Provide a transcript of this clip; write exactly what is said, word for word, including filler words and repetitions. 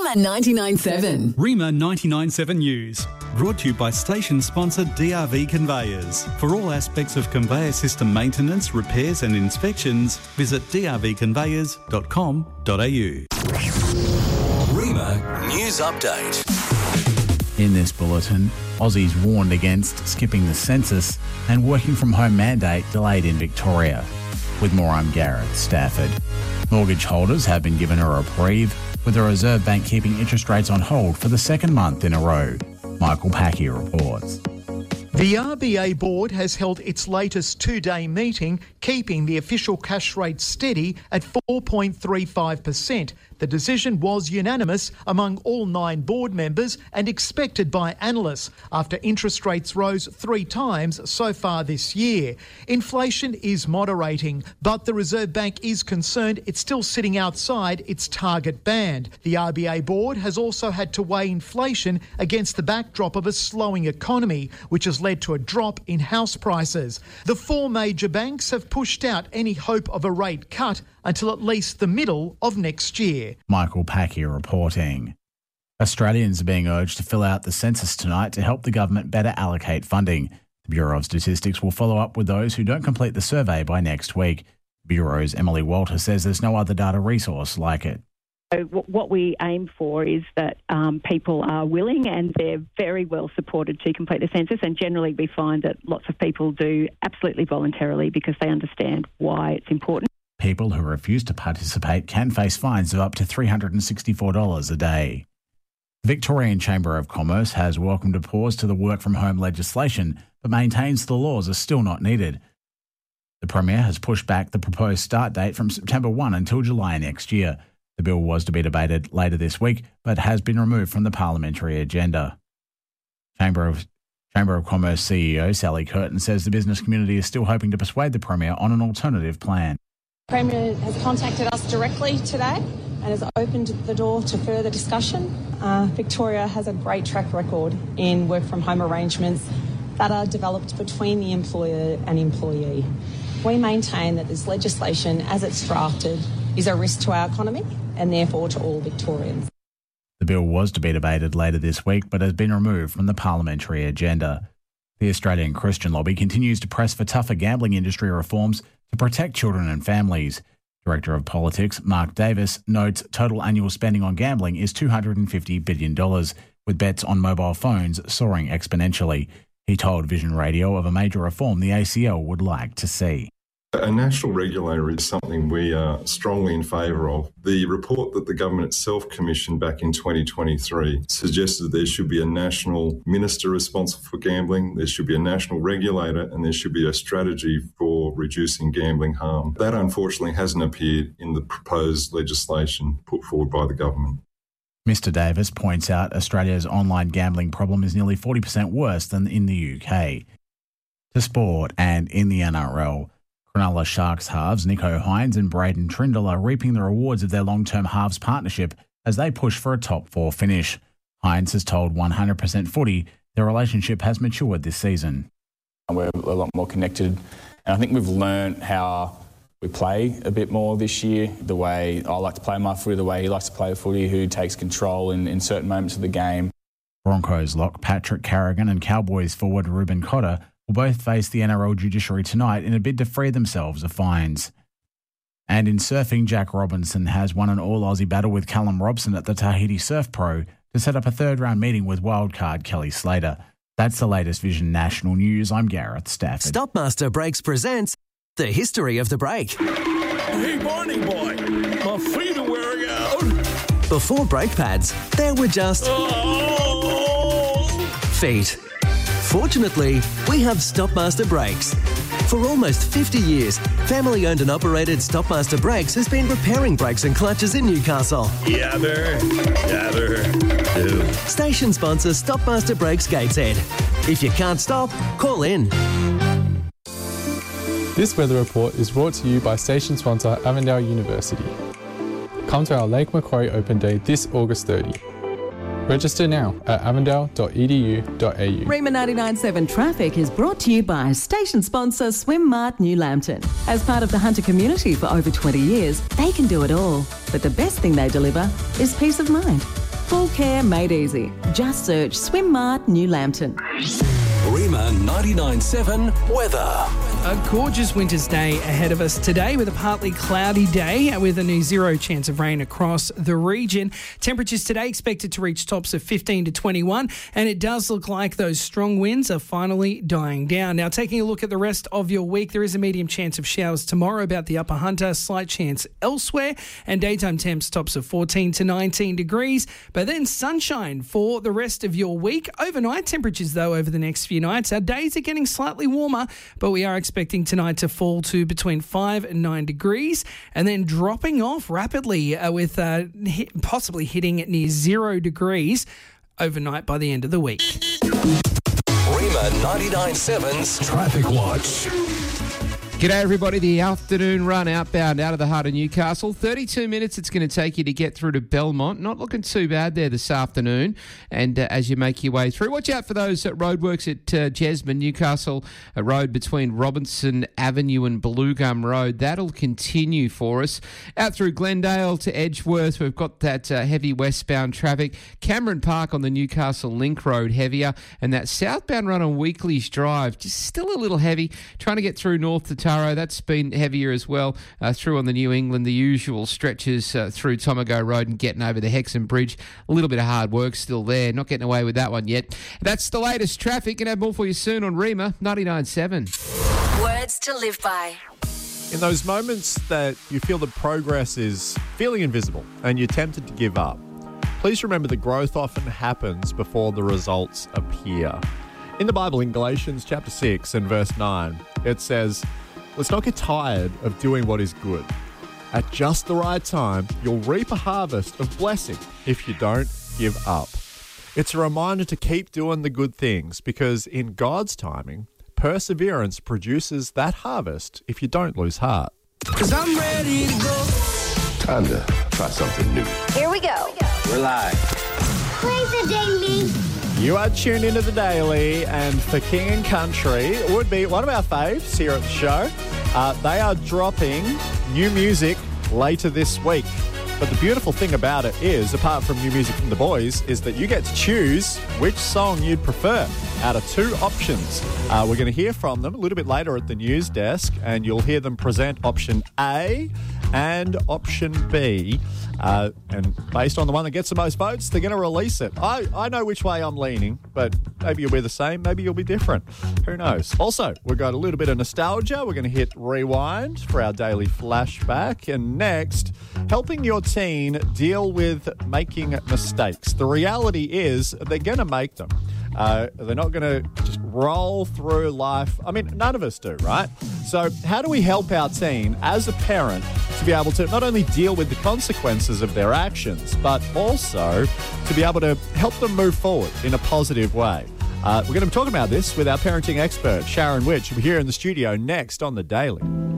Rima ninety-nine point seven. Rima ninety-nine point seven News. Brought to you by station sponsor D R V Conveyors. For all aspects of conveyor system maintenance, repairs and inspections, visit d r v conveyors dot com dot a u. Rima News Update. In this bulletin, Aussies warned against skipping the census and working from home mandate delayed in Victoria. With more, I'm Gareth Stafford. Mortgage holders have been given a reprieve, with the Reserve Bank keeping interest rates on hold for the second month in a row. Michael Packy reports. The R B A board has held its latest two-day meeting, keeping the official cash rate steady at four point three five percent. The decision was unanimous among all nine board members and expected by analysts after interest rates rose three times so far this year. Inflation is moderating, but the Reserve Bank is concerned it's still sitting outside its target band. The R B A board has also had to weigh inflation against the backdrop of a slowing economy, which has led to a drop in house prices. The four major banks have pushed out any hope of a rate cut until at least the middle of next year. Michael Packy reporting. Australians are being urged to fill out the census tonight to help the government better allocate funding. The Bureau of Statistics will follow up with those who don't complete the survey by next week. Bureau's Emily Walter says there's no other data resource like it. So what we aim for is that um, people are willing and they're very well supported to complete the census, and generally we find that lots of people do absolutely voluntarily because they understand why it's important. People who refuse to participate can face fines of up to three hundred sixty-four dollars a day. The Victorian Chamber of Commerce has welcomed a pause to the work-from-home legislation, but maintains the laws are still not needed. The Premier has pushed back the proposed start date from September first until July next year. The bill was to be debated later this week, but has been removed from the parliamentary agenda. Chamber of, Chamber of Commerce C E O Sally Curtin says the business community is still hoping to persuade the Premier on an alternative plan. The Premier has contacted us directly today and has opened the door to further discussion. Uh, Victoria has a great track record in work-from-home arrangements that are developed between the employer and employee. We maintain that this legislation, as it's drafted, is a risk to our economy and therefore to all Victorians. The bill was to be debated later this week but has been removed from the parliamentary agenda. The Australian Christian Lobby continues to press for tougher gambling industry reforms to protect children and families. Director of Politics Mark Davis notes total annual spending on gambling is two hundred fifty billion dollars, with bets on mobile phones soaring exponentially. He told Vision Radio of a major reform the A C L would like to see. A national regulator is something we are strongly in favour of. The report that the government itself commissioned back in twenty twenty-three suggested there should be a national minister responsible for gambling, there should be a national regulator, and there should be a strategy for reducing gambling harm. That unfortunately hasn't appeared in the proposed legislation put forward by the government. Mister Davis points out Australia's online gambling problem is nearly forty percent worse than in the U K. To sport, and in the N R L, Cronulla Sharks halves Nicho Hynes and Braden Trindle are reaping the rewards of their long-term halves partnership as they push for a top four finish. Hynes has told one hundred percent Footy their relationship has matured this season. We're a lot more connected, and I think we've learned how we play a bit more this year, the way I like to play my footy, the way he likes to play footy, who takes control in, in certain moments of the game. Broncos lock Patrick Carrigan and Cowboys forward Ruben Cotter will both face the N R L judiciary tonight in a bid to free themselves of fines. And in surfing, Jack Robinson has won an all-Aussie battle with Callum Robson at the Tahiti Surf Pro to set up a third-round meeting with wildcard Kelly Slater. That's the latest Vision National News. I'm Gareth Stafford. Stopmaster Brakes presents The History of the Brake. Hey, Barney boy, my feet are wearing out. Before brake pads, there were just Oh. feet. Fortunately, we have Stopmaster Brakes. For almost fifty years, family-owned and operated Stopmaster Brakes has been repairing brakes and clutches in Newcastle. Yabber, yabber, do. Station sponsor Stopmaster Brakes Gateshead. If you can't stop, call in. This weather report is brought to you by station sponsor Avondale University. Come to our Lake Macquarie Open Day this August thirtieth. Register now at avondale dot e d u dot a u. Rima ninety-nine point seven Traffic is brought to you by station sponsor Swimmart New Lambton. As part of the Hunter community for over twenty years, they can do it all. But the best thing they deliver is peace of mind. Full care made easy. Just search SwimMart New Lambton. Rima ninety-nine point seven weather. A gorgeous winter's day ahead of us today with a partly cloudy day with a near zero chance of rain across the region. Temperatures today expected to reach tops of fifteen to twenty-one, and it does look like those strong winds are finally dying down. Now, taking a look at the rest of your week, there is a medium chance of showers tomorrow about the Upper Hunter, slight chance elsewhere, and daytime temps tops of fourteen to nineteen degrees, but then sunshine for the rest of your week. Overnight temperatures, though, over the next few nights, our days are getting slightly warmer, but we are expecting tonight to fall to between five and nine degrees and then dropping off rapidly uh, with uh, hit, possibly hitting near zero degrees overnight by the end of the week. Rima ninety-nine point seven's Traffic Watch. G'day everybody, the afternoon run outbound out of the heart of Newcastle. thirty-two minutes it's going to take you to get through to Belmont. Not looking too bad there this afternoon. And uh, as you make your way through, watch out for those uh, roadworks at uh, Jesmond, Newcastle a road between Robinson Avenue and Blue Gum Road. That'll continue for us. Out through Glendale to Edgeworth, we've got that uh, heavy westbound traffic. Cameron Park on the Newcastle Link Road heavier. And that southbound run on Weekleys Drive, just still a little heavy. Trying to get through north to Taro, that's been heavier as well. Uh, through on the New England, the usual stretches uh, through Tomago Road and getting over the Hexham Bridge. A little bit of hard work still there. Not getting away with that one yet. That's the latest traffic. Going to have more for you soon on Rima ninety-nine point seven. Words to live by. In those moments that you feel that progress is feeling invisible and you're tempted to give up, please remember that growth often happens before the results appear. In the Bible, in Galatians chapter six and verse nine, it says, "Let's not get tired of doing what is good. At just the right time, you'll reap a harvest of blessing if you don't give up." It's a reminder to keep doing the good things because in God's timing, perseverance produces that harvest if you don't lose heart. Cause I'm ready to go. Time to try something new. Here we go. We're live. Play the daily. You are tuned into The Daily, and for King and Country, it would be one of our faves here at the show. Uh, they are dropping new music later this week. But the beautiful thing about it is, apart from new music from the boys, is that you get to choose which song you'd prefer out of two options. Uh, we're going to hear from them a little bit later at the news desk, and you'll hear them present option A and option B. Uh, and based on the one that gets the most votes, they're going to release it. I, I know which way I'm leaning, but maybe you'll be the same, maybe you'll be different. Who knows? Also, we've got a little bit of nostalgia. We're going to hit rewind for our daily flashback. And next, helping your teen deal with making mistakes. The reality is they're going to make them. Uh, they're not going to just roll through life. I mean, none of us do, right? So how do we help our teen as a parent to be able to not only deal with the consequences of their actions, but also to be able to help them move forward in a positive way? Uh, we're going to be talking about this with our parenting expert, Sharon Witch, who'll be here in the studio next on The Daily.